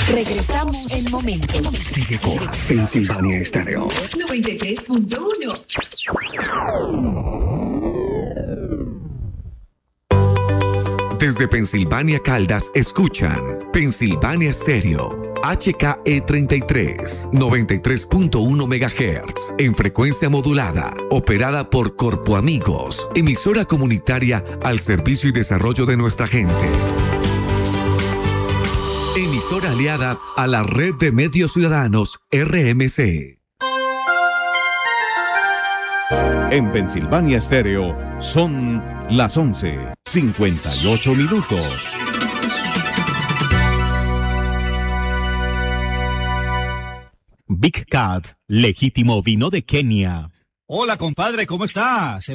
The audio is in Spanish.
Regresamos en momentos. Sigue con Pensilvania Estéreo 93.1. Desde Pensilvania Caldas escuchan Pensilvania Estéreo, HKE33, 93.1 MHz, en frecuencia modulada, operada por Corpo Amigos, emisora comunitaria al servicio y desarrollo de nuestra gente. Emisora aliada a la Red de Medios Ciudadanos, RMC. En Pensilvania Estéreo son las 11:58. Big Cat, legítimo vino de Kenia. Hola, compadre, ¿cómo estás?